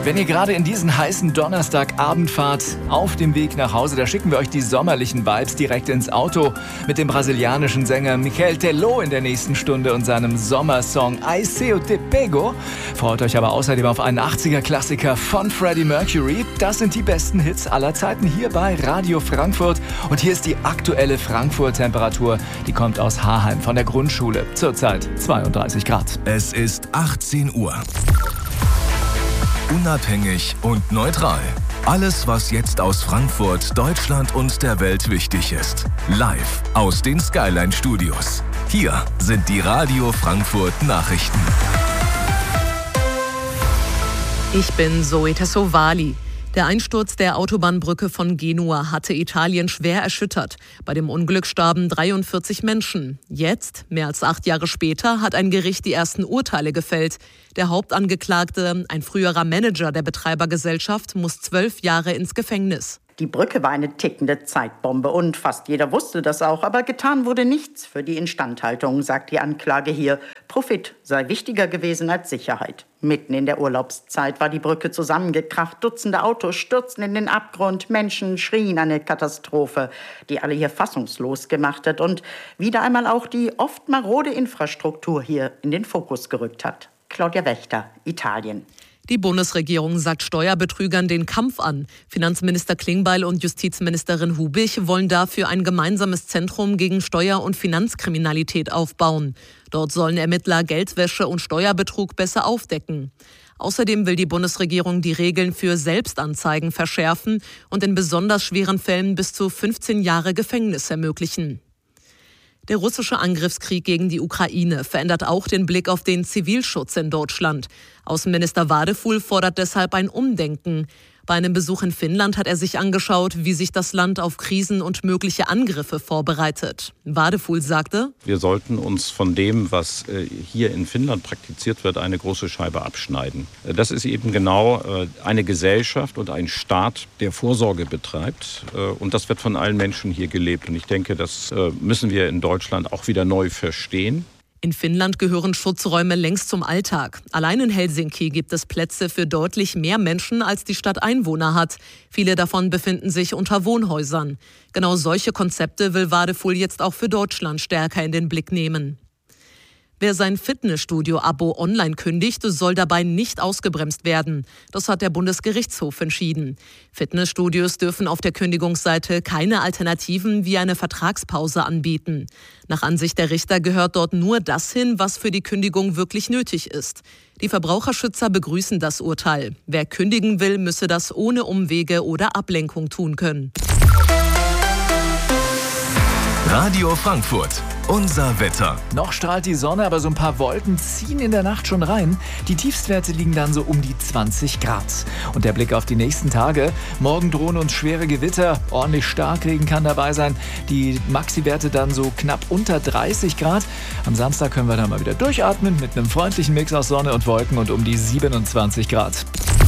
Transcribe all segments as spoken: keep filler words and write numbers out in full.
Wenn ihr gerade in diesen heißen Donnerstagabend fahrt, auf dem Weg nach Hause, da schicken wir euch die sommerlichen Vibes direkt ins Auto mit dem brasilianischen Sänger Michel Teló in der nächsten Stunde und seinem Sommersong Ai Se Eu Te Pego. Freut euch aber außerdem auf einen achtziger-Klassiker von Freddie Mercury. Das sind die besten Hits aller Zeiten hier bei Radio Frankfurt. Und hier ist die aktuelle Frankfurt-Temperatur. Die kommt aus Haarheim von der Grundschule. Zurzeit zweiunddreißig Grad. Es ist achtzehn Uhr. Unabhängig und neutral. Alles, was jetzt aus Frankfurt, Deutschland und der Welt wichtig ist. Live aus den Skyline Studios. Hier sind die Radio Frankfurt Nachrichten. Ich bin Zoe Tassovali. Der Einsturz der Autobahnbrücke von Genua hatte Italien schwer erschüttert. Bei dem Unglück starben dreiundvierzig Menschen. Jetzt, mehr als acht Jahre später, hat ein Gericht die ersten Urteile gefällt. Der Hauptangeklagte, ein früherer Manager der Betreibergesellschaft, muss zwölf Jahre ins Gefängnis. Die Brücke war eine tickende Zeitbombe und fast jeder wusste das auch. Aber getan wurde nichts für die Instandhaltung, sagt die Anklage hier. Profit sei wichtiger gewesen als Sicherheit. Mitten in der Urlaubszeit war die Brücke zusammengekracht. Dutzende Autos stürzten in den Abgrund. Menschen schrien eine Katastrophe, die alle hier fassungslos gemacht hat und wieder einmal auch die oft marode Infrastruktur hier in den Fokus gerückt hat. Claudia Wächter, Italien. Die Bundesregierung sagt Steuerbetrügern den Kampf an. Finanzminister Klingbeil und Justizministerin Hubich wollen dafür ein gemeinsames Zentrum gegen Steuer- und Finanzkriminalität aufbauen. Dort sollen Ermittler Geldwäsche und Steuerbetrug besser aufdecken. Außerdem will die Bundesregierung die Regeln für Selbstanzeigen verschärfen und in besonders schweren Fällen bis zu fünfzehn Jahre Gefängnis ermöglichen. Der russische Angriffskrieg gegen die Ukraine verändert auch den Blick auf den Zivilschutz in Deutschland. Außenminister Wadefuhl fordert deshalb ein Umdenken. Bei einem Besuch in Finnland hat er sich angeschaut, wie sich das Land auf Krisen und mögliche Angriffe vorbereitet. Wadefuhl sagte: Wir sollten uns von dem, was hier in Finnland praktiziert wird, eine große Scheibe abschneiden. Das ist eben genau eine Gesellschaft und ein Staat, der Vorsorge betreibt. Und das wird von allen Menschen hier gelebt. Und ich denke, das müssen wir in Deutschland auch wieder neu verstehen. In Finnland gehören Schutzräume längst zum Alltag. Allein in Helsinki gibt es Plätze für deutlich mehr Menschen, als die Stadt Einwohner hat. Viele davon befinden sich unter Wohnhäusern. Genau solche Konzepte will Wadefuhl jetzt auch für Deutschland stärker in den Blick nehmen. Wer sein Fitnessstudio-Abo online kündigt, soll dabei nicht ausgebremst werden. Das hat der Bundesgerichtshof entschieden. Fitnessstudios dürfen auf der Kündigungsseite keine Alternativen wie eine Vertragspause anbieten. Nach Ansicht der Richter gehört dort nur das hin, was für die Kündigung wirklich nötig ist. Die Verbraucherschützer begrüßen das Urteil. Wer kündigen will, müsse das ohne Umwege oder Ablenkung tun können. Radio Frankfurt, unser Wetter. Noch strahlt die Sonne, aber so ein paar Wolken ziehen in der Nacht schon rein. Die Tiefstwerte liegen dann so um die zwanzig Grad. Und der Blick auf die nächsten Tage. Morgen drohen uns schwere Gewitter, ordentlich Starkregen kann dabei sein. Die Maxi-Werte dann so knapp unter dreißig Grad. Am Samstag können wir dann mal wieder durchatmen mit einem freundlichen Mix aus Sonne und Wolken und um die siebenundzwanzig Grad.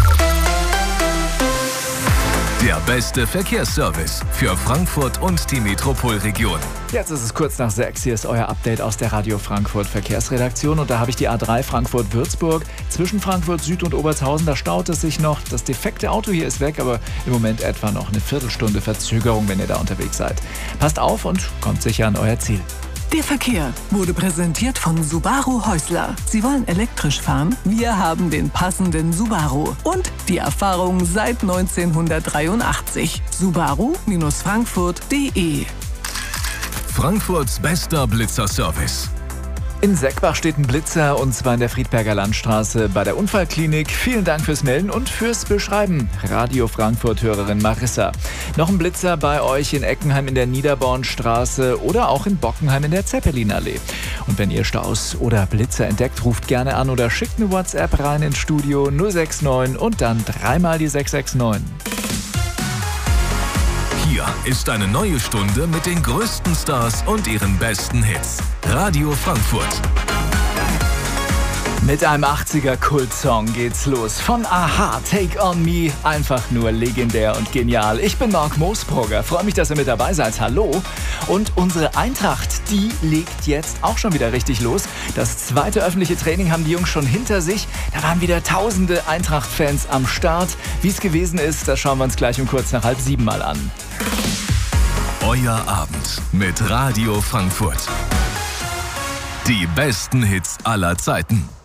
Der beste Verkehrsservice für Frankfurt und die Metropolregion. Jetzt ist es kurz nach sechs. Hier ist euer Update aus der Radio Frankfurt Verkehrsredaktion. Und da habe ich die A drei Frankfurt-Würzburg. Zwischen Frankfurt Süd und Obertshausen, da staut es sich noch. Das defekte Auto hier ist weg, aber im Moment etwa noch eine Viertelstunde Verzögerung, wenn ihr da unterwegs seid. Passt auf und kommt sicher an euer Ziel. Der Verkehr wurde präsentiert von Subaru Häusler. Sie wollen elektrisch fahren? Wir haben den passenden Subaru. Und die Erfahrung seit neunzehnhundertdreiundachtzig. Subaru Frankfurt punkt de. Frankfurts bester Blitzerservice. In Seckbach steht ein Blitzer, und zwar in der Friedberger Landstraße bei der Unfallklinik. Vielen Dank fürs Melden und fürs Beschreiben. Radio Frankfurt-Hörerin Marissa. Noch ein Blitzer bei euch in Eckenheim in der Niederbornstraße oder auch in Bockenheim in der Zeppelinallee. Und wenn ihr Staus oder Blitzer entdeckt, ruft gerne an oder schickt eine WhatsApp rein ins Studio null sechs neun und dann dreimal die sechs sechs neun. Hier ist eine neue Stunde mit den größten Stars und ihren besten Hits. Radio Frankfurt. Mit einem achtziger-Kult-Song geht's los. Von Aha, Take On Me. Einfach nur legendär und genial. Ich bin Marc Moosbrugger. Freue mich, dass ihr mit dabei seid. Hallo. Und unsere Eintracht, die legt jetzt auch schon wieder richtig los. Das zweite öffentliche Training haben die Jungs schon hinter sich. Da waren wieder tausende Eintracht-Fans am Start. Wie es gewesen ist, das schauen wir uns gleich um kurz nach halb sieben mal an. Euer Abend mit Radio Frankfurt. Die besten Hits aller Zeiten.